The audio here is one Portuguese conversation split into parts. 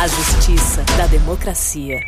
A justiça da democracia.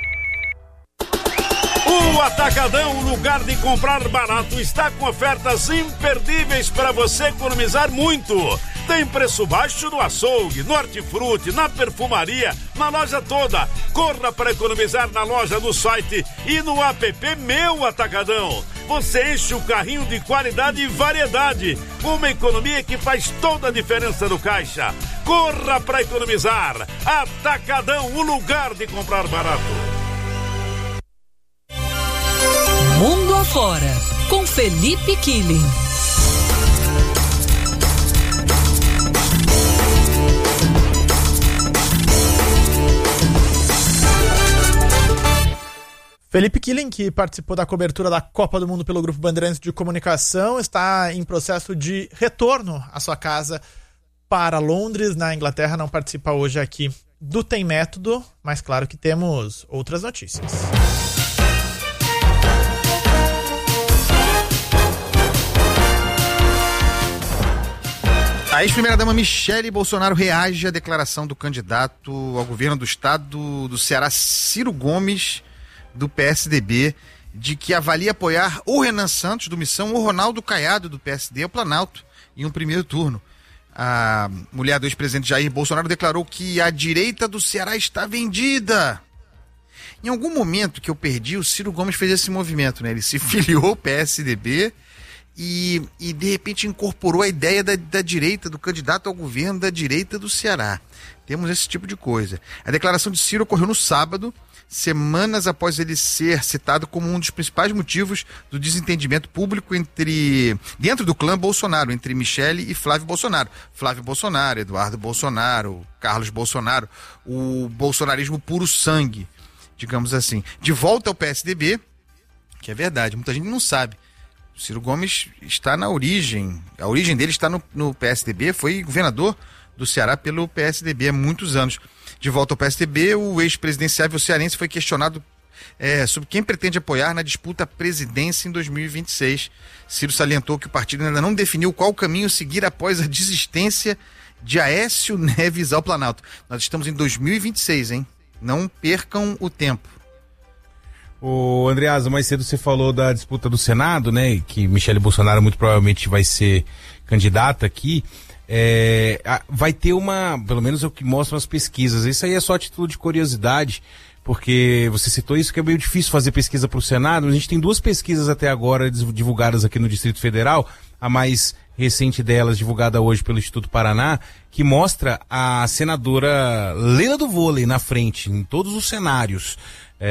O Atacadão, lugar de comprar barato, está com ofertas imperdíveis para você economizar muito. Tem preço baixo no açougue, no hortifruti, na perfumaria, na loja toda. Corra para economizar na loja, no site e no app Meu Atacadão. Você enche o carrinho de qualidade e variedade, com uma economia que faz toda a diferença no caixa. Corra para economizar. Atacadão, o lugar de comprar barato. Mundo Afora, com Felipe Killing. Felipe Killing, que participou da cobertura da Copa do Mundo pelo Grupo Bandeirantes de Comunicação, está em processo de retorno à sua casa para Londres, na Inglaterra. Não participa hoje aqui do Tem Método, mas claro que temos outras notícias. A ex-primeira-dama Michele Bolsonaro reage à declaração do candidato ao governo do estado do Ceará, Ciro Gomes, do PSDB, de que avalia apoiar o Renan Santos, do Missão, ou Ronaldo Caiado, do PSD, ao Planalto, em um primeiro turno. A mulher do ex-presidente Jair Bolsonaro declarou que a direita do Ceará está vendida. Em algum momento que eu perdi, o Ciro Gomes fez esse movimento, né? Ele se filiou ao PSDB e de repente incorporou a ideia da direita, do candidato ao governo da direita do Ceará. Temos esse tipo de coisa. A declaração de Ciro ocorreu no sábado, semanas após ele ser citado como um dos principais motivos do desentendimento público dentro do clã Bolsonaro, entre Michele e Flávio Bolsonaro. Flávio Bolsonaro, Eduardo Bolsonaro, Carlos Bolsonaro, o bolsonarismo puro sangue, digamos assim. De volta ao PSDB, que é verdade, muita gente não sabe. O Ciro Gomes está na origem, a origem dele está no PSDB, foi governador do Ceará pelo PSDB há muitos anos. De volta ao PSDB, o ex-presidenciável cearense foi questionado sobre quem pretende apoiar na disputa à presidência em 2026. Ciro salientou que o partido ainda não definiu qual caminho seguir após a desistência de Aécio Neves ao Planalto. Nós estamos em 2026, hein? Não percam o tempo. Ô Andreasa, mais cedo você falou da disputa do Senado, né? Que Michele Bolsonaro muito provavelmente vai ser candidata aqui. Vai ter pelo menos é o que mostram as pesquisas. Isso aí é só a título de curiosidade, porque você citou isso, que é meio difícil fazer pesquisa para o Senado. A gente tem 2 pesquisas até agora divulgadas aqui no Distrito Federal, a mais recente delas, divulgada hoje pelo Instituto Paraná, que mostra a senadora Leila do Vôlei na frente, em todos os cenários.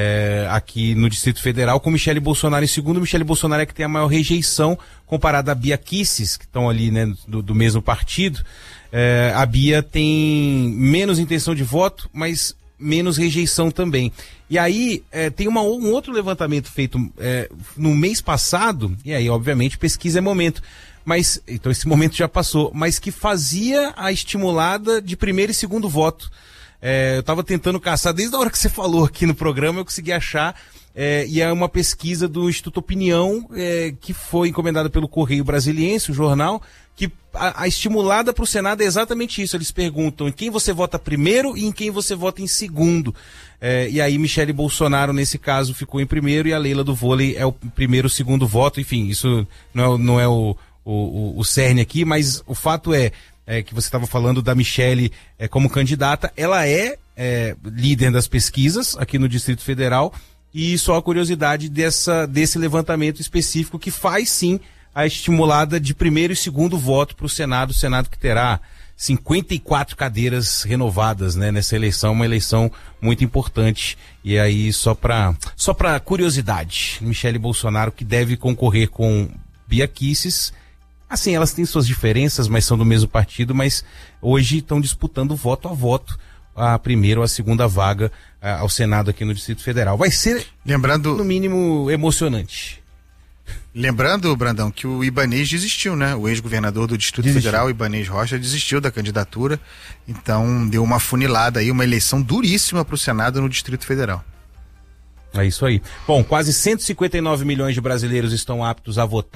Aqui no Distrito Federal, com Michele Bolsonaro em segundo. Michele Bolsonaro é que tem a maior rejeição comparada a Bia Kicis, que estão ali, né, do mesmo partido. A Bia tem menos intenção de voto, mas menos rejeição também. E aí tem um outro levantamento feito no mês passado, e aí obviamente pesquisa é momento, mas então esse momento já passou, mas que fazia a estimulada de primeiro e segundo voto. Eu estava tentando caçar, desde a hora que você falou aqui no programa, eu consegui achar, e é uma pesquisa do Instituto Opinião, que foi encomendada pelo Correio Brasiliense, o jornal, que a estimulada para o Senado é exatamente isso. Eles perguntam em quem você vota primeiro e em quem você vota em segundo. E aí Michele Bolsonaro, nesse caso, ficou em primeiro, e a Leila do Vôlei é o primeiro, segundo voto. Enfim, isso não é o cerne aqui, mas o fato é que você estava falando da Michele como candidata. Ela é líder das pesquisas aqui no Distrito Federal, e só a curiosidade desse levantamento específico, que faz sim a estimulada de primeiro e segundo voto para o Senado que terá 54 cadeiras renovadas, né, nessa eleição, uma eleição muito importante. E aí, só para curiosidade, Michele Bolsonaro, que deve concorrer com Bia Kicis. Assim, elas têm suas diferenças, mas são do mesmo partido, mas hoje estão disputando voto a voto a primeira ou a segunda vaga ao Senado aqui no Distrito Federal. Vai ser, no mínimo, emocionante. Lembrando, Brandão, que o Ibanez desistiu, né? O ex-governador do Distrito Federal, Ibanez Rocha, desistiu da candidatura. Então, deu uma funilada aí, uma eleição duríssima para o Senado no Distrito Federal. É isso aí. Bom, quase 159 milhões de brasileiros estão aptos a votar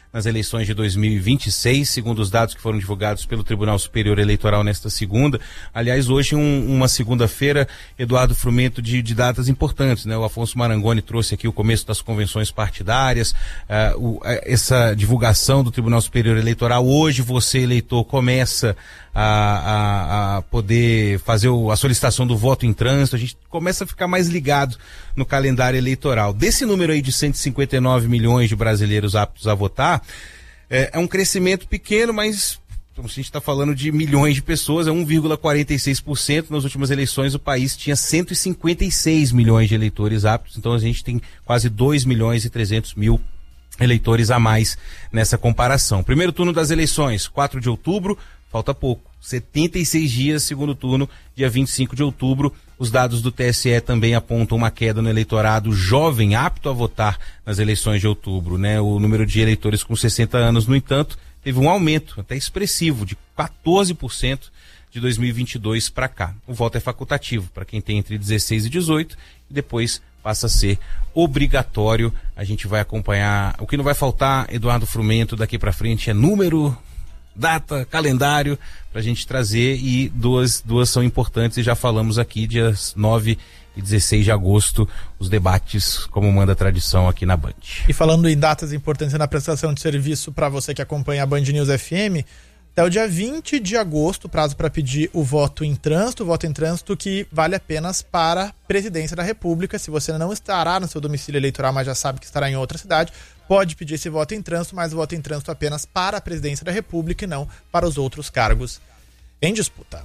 nas eleições de 2026, segundo os dados que foram divulgados pelo Tribunal Superior Eleitoral nesta segunda. Aliás, hoje, uma segunda-feira, Eduardo Frumento, de datas importantes, né? O Afonso Marangoni trouxe aqui o começo das convenções partidárias, essa divulgação do Tribunal Superior Eleitoral. Hoje, você, eleitor, começa a poder fazer a solicitação do voto em trânsito. A gente começa a ficar mais ligado no calendário eleitoral. Desse número aí de 159 milhões de brasileiros aptos a votar, é um crescimento pequeno, mas a gente está falando de milhões de pessoas, é 1,46%. Nas últimas eleições o país tinha 156 milhões de eleitores aptos, então a gente tem quase 2 milhões e 300 mil eleitores a mais nessa comparação. Primeiro turno das eleições, 4 de outubro, falta pouco, 76 dias, segundo turno, dia 25 de outubro. Os dados do TSE também apontam uma queda no eleitorado jovem apto a votar nas eleições de outubro, né? O número de eleitores com 60 anos, no entanto, teve um aumento até expressivo de 14% de 2022 para cá. O voto é facultativo para quem tem entre 16 e 18 e depois passa a ser obrigatório. A gente vai acompanhar. O que não vai faltar, Eduardo Frumento, daqui para frente é número, data, calendário para a gente trazer, e duas são importantes e já falamos aqui, dias 9 e 16 de agosto, os debates, como manda a tradição aqui na Band. E falando em datas importantes na prestação de serviço para você que acompanha a Band News FM, até o dia 20 de agosto, prazo para pedir o voto em trânsito que vale apenas para a presidência da República. Se você não estará no seu domicílio eleitoral, mas já sabe que estará em outra cidade, pode pedir esse voto em trânsito, mas o voto em trânsito apenas para a presidência da República e não para os outros cargos em disputa.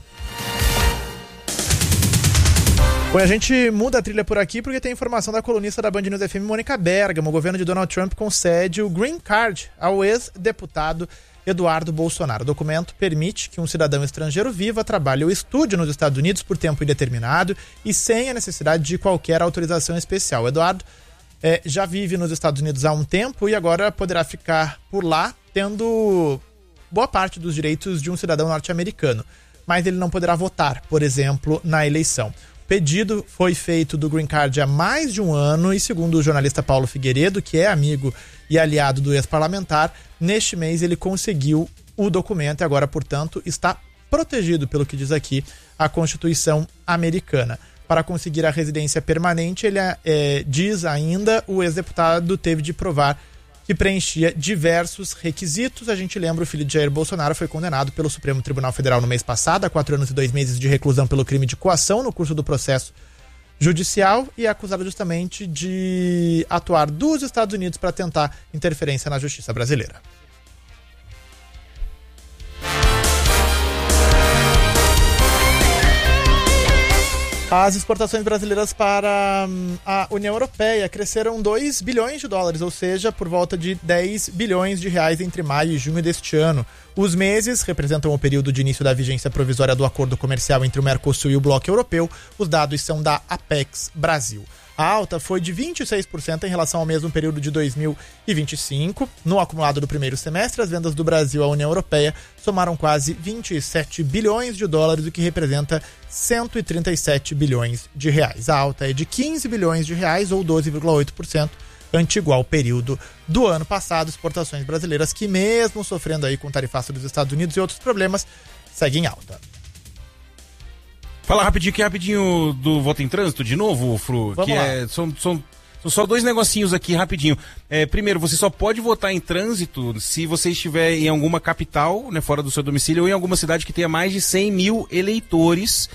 Bom, a gente muda a trilha por aqui porque tem informação da colunista da Band News FM, Mônica Bergamo. O governo de Donald Trump concede o Green Card ao ex-deputado Eduardo Bolsonaro. O documento permite que um cidadão estrangeiro viva, trabalhe ou estude nos Estados Unidos por tempo indeterminado e sem a necessidade de qualquer autorização especial. O Eduardo já vive nos Estados Unidos há um tempo e agora poderá ficar por lá, tendo boa parte dos direitos de um cidadão norte-americano. Mas ele não poderá votar, por exemplo, na eleição. O pedido foi feito do Green Card há mais de um ano e, segundo o jornalista Paulo Figueiredo, que é amigo e aliado do ex-parlamentar, neste mês ele conseguiu o documento e agora, portanto, está protegido pelo que diz aqui a Constituição americana. Para conseguir a residência permanente, ele diz ainda, o ex-deputado teve de provar que preenchia diversos requisitos. A gente lembra, o filho de Jair Bolsonaro foi condenado pelo Supremo Tribunal Federal no mês passado a 4 anos e 2 meses de reclusão pelo crime de coação no curso do processo judicial e é acusado justamente de atuar dos Estados Unidos para tentar interferência na justiça brasileira. As exportações brasileiras para a União Europeia cresceram 2 bilhões de dólares, ou seja, por volta de 10 bilhões de reais entre maio e junho deste ano. Os meses representam o período de início da vigência provisória do acordo comercial entre o Mercosul e o Bloco Europeu. Os dados são da Apex Brasil. A alta foi de 26% em relação ao mesmo período de 2025. No acumulado do primeiro semestre, as vendas do Brasil à União Europeia somaram quase 27 bilhões de dólares, o que representa 137 bilhões de reais. A alta é de 15 bilhões de reais, ou 12,8%, ante igual período do ano passado. Exportações brasileiras que, mesmo sofrendo aí com o tarifaço dos Estados Unidos e outros problemas, seguem alta. Fala rapidinho do voto em trânsito de novo, Fru. Vamos lá. São só 2 negocinhos aqui rapidinho. Primeiro, você só pode votar em trânsito se você estiver em alguma capital, né, fora do seu domicílio, ou em alguma cidade que tenha mais de 100 mil eleitores.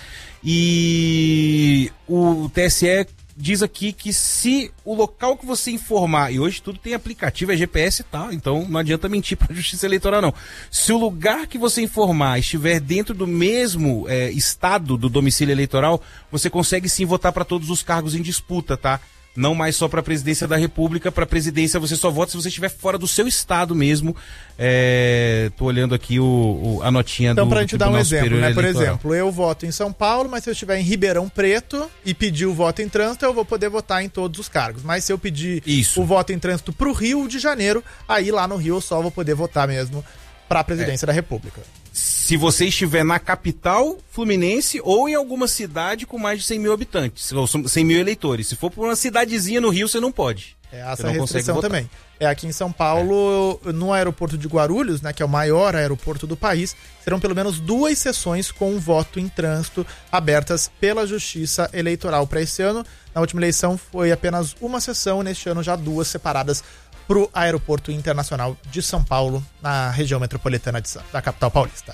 E o TSE diz aqui que se o local que você informar, e hoje tudo tem aplicativo, é GPS e tal, então não adianta mentir para a Justiça Eleitoral não. Se o lugar que você informar estiver dentro do mesmo estado do domicílio eleitoral, você consegue sim votar para todos os cargos em disputa, tá? Não mais só para a presidência da República. Para a presidência você só vota se você estiver fora do seu estado mesmo. Tô olhando aqui a notinha então, do Tribunal Superior Eleitoral. Então, para a gente dar um exemplo, né? Por exemplo, eu voto em São Paulo, mas se eu estiver em Ribeirão Preto e pedir o voto em trânsito, eu vou poder votar em todos os cargos. Mas se eu pedir o voto em trânsito para o Rio de Janeiro, aí lá no Rio eu só vou poder votar mesmo para a presidência da República. Se você estiver na capital fluminense ou em alguma cidade com mais de 100 mil habitantes, ou 100 mil eleitores. Se for para uma cidadezinha no Rio, você não pode. É essa restrição também. Aqui em São Paulo, no aeroporto de Guarulhos, né, que é o maior aeroporto do país, serão pelo menos 2 sessões com voto em trânsito abertas pela Justiça Eleitoral para esse ano. Na última eleição foi apenas uma sessão, neste ano já 2 separadas para o Aeroporto Internacional de São Paulo, na região metropolitana da capital paulista.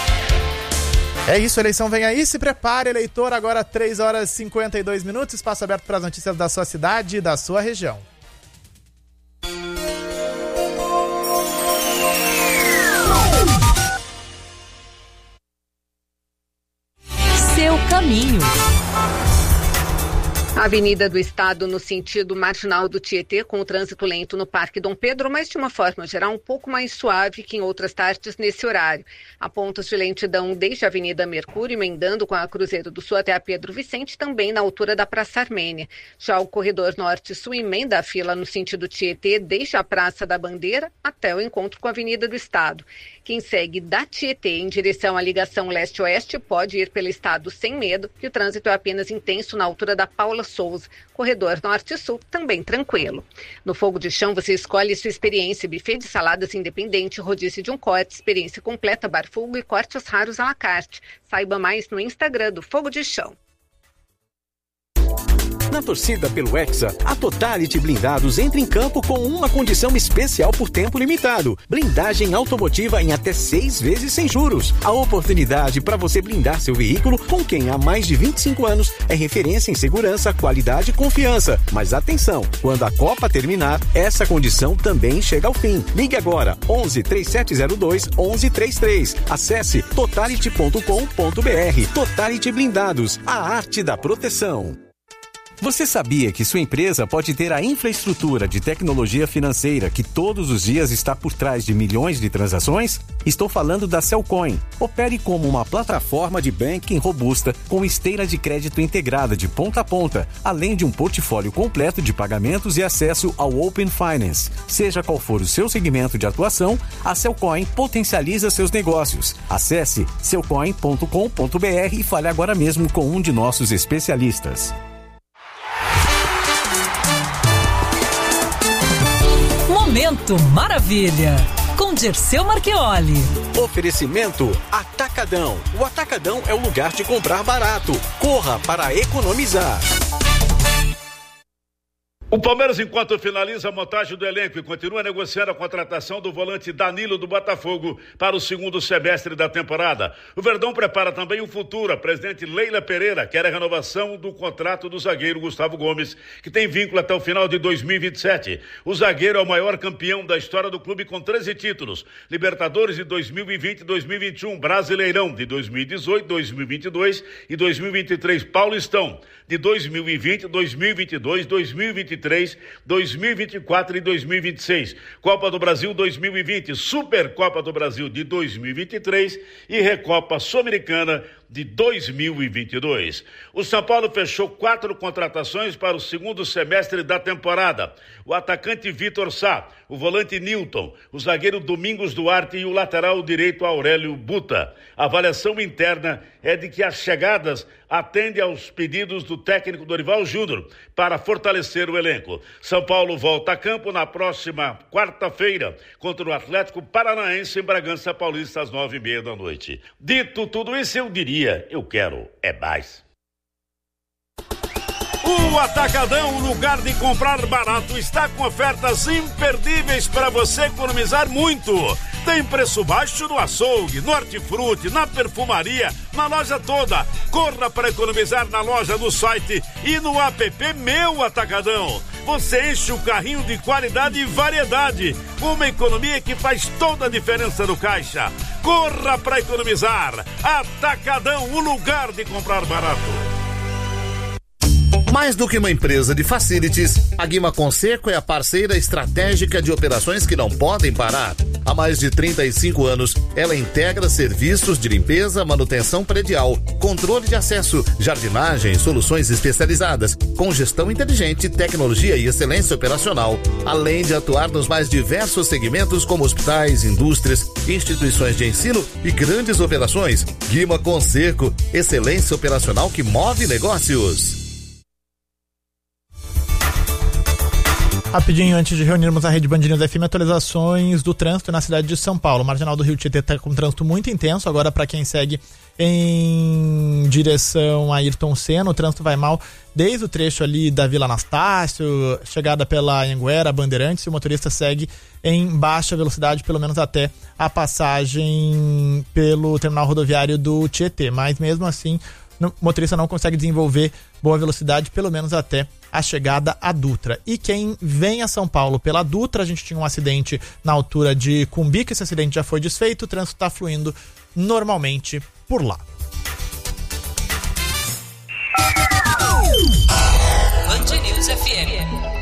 É isso, a eleição vem aí, se prepare, eleitor, agora 3h52, espaço aberto para as notícias da sua cidade e da sua região. Seu caminho. Avenida do Estado no sentido marginal do Tietê, com o trânsito lento no Parque Dom Pedro, mas de uma forma geral um pouco mais suave que em outras tardes nesse horário. Há pontos de lentidão desde a Avenida Mercúrio, emendando com a Cruzeiro do Sul até a Pedro Vicente, também na altura da Praça Armênia. Já o corredor norte-sul emenda a fila no sentido Tietê, desde a Praça da Bandeira até o encontro com a Avenida do Estado. Quem segue da Tietê em direção à ligação leste-oeste pode ir pelo estado sem medo, que o trânsito é apenas intenso na altura da Paula Souza. Corredor norte-sul também tranquilo. No Fogo de Chão você escolhe sua experiência: buffet de saladas independente, rodízio de um corte, experiência completa, bar fogo e cortes raros à la carte. Saiba mais no Instagram do Fogo de Chão. Na torcida pelo Hexa, a Totality Blindados entra em campo com uma condição especial por tempo limitado. Blindagem automotiva em até 6 vezes sem juros. A oportunidade para você blindar seu veículo com quem há mais de 25 anos é referência em segurança, qualidade e confiança. Mas atenção, quando a Copa terminar, essa condição também chega ao fim. Ligue agora, 11 3702 1133. Acesse totality.com.br. Totality Blindados, a arte da proteção. Você sabia que sua empresa pode ter a infraestrutura de tecnologia financeira que todos os dias está por trás de milhões de transações? Estou falando da Cellcoin. Opere como uma plataforma de banking robusta com esteira de crédito integrada de ponta a ponta, além de um portfólio completo de pagamentos e acesso ao Open Finance. Seja qual for o seu segmento de atuação, a Cellcoin potencializa seus negócios. Acesse cellcoin.com.br e fale agora mesmo com um de nossos especialistas. Momento Maravilha, com Dirceu Marchioli. Oferecimento Atacadão. O Atacadão é o lugar de comprar barato. Corra para economizar. O Palmeiras, enquanto finaliza a montagem do elenco e continua negociando a contratação do volante Danilo do Botafogo para o segundo semestre da temporada. O Verdão prepara também o futuro. A presidente Leila Pereira quer a renovação do contrato do zagueiro Gustavo Gomes, que tem vínculo até o final de 2027. O zagueiro é o maior campeão da história do clube com 13 títulos. Libertadores de 2020 e 2021, Brasileirão de 2018, 2022 e 2023, Paulistão de 2020, 2022, 2023, 2024 e 2026, Copa do Brasil 2020, Supercopa do Brasil de 2023 e Recopa Sul-Americana de 2022. O São Paulo fechou 4 contratações para o segundo semestre da temporada. O atacante Vitor Sá, o volante Nilton, o zagueiro Domingos Duarte e o lateral direito Aurélio Buta. A avaliação interna é de que as chegadas atendem aos pedidos do técnico Dorival Júnior para fortalecer o elenco. São Paulo volta a campo na próxima quarta-feira contra o Atlético Paranaense em Bragança Paulista às 9h30 da noite. Dito tudo isso, eu diria, eu quero é mais. O Atacadão, o lugar de comprar barato, está com ofertas imperdíveis para você economizar muito. Tem preço baixo no açougue, no hortifruti, na perfumaria, na loja toda. Corra para economizar na loja, no site e no app Meu Atacadão. Você enche o carrinho de qualidade e variedade. Uma economia que faz toda a diferença no caixa. Corra para economizar. Atacadão, o lugar de comprar barato. Mais do que uma empresa de facilities, a Guima Conserco é a parceira estratégica de operações que não podem parar. Há mais de 35 anos, ela integra serviços de limpeza, manutenção predial, controle de acesso, jardinagem, soluções especializadas, com gestão inteligente, tecnologia e excelência operacional, além de atuar nos mais diversos segmentos como hospitais, indústrias, instituições de ensino e grandes operações. Guima Conserco, excelência operacional que move negócios. Rapidinho, antes de reunirmos a Rede Band News FM, atualizações do trânsito na cidade de São Paulo. O Marginal do Rio Tietê está com trânsito muito intenso. Agora, para quem segue em direção a Ayrton Senna, o trânsito vai mal desde o trecho ali da Vila Anastácio, chegada pela Anhanguera, Bandeirantes, e o motorista segue em baixa velocidade, pelo menos até a passagem pelo terminal rodoviário do Tietê. Mas mesmo assim, o motorista não consegue desenvolver boa velocidade, pelo menos até a chegada à Dutra. E quem vem a São Paulo pela Dutra, a gente tinha um acidente na altura de Cumbica, esse acidente já foi desfeito, o trânsito está fluindo normalmente por lá. Band News FM.